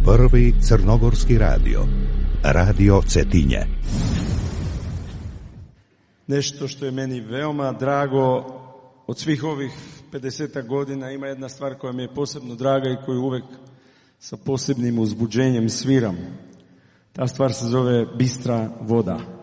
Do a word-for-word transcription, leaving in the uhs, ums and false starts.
Prvi crnogorski radio, Radio Cetinje. Nešto što je meni veoma drago od svih ovih pedesetak godina, ima jedna stvar koja mi je posebno draga i koju uvek sa posebnim uzbuđenjem sviram. Ta stvar se zove bistra voda.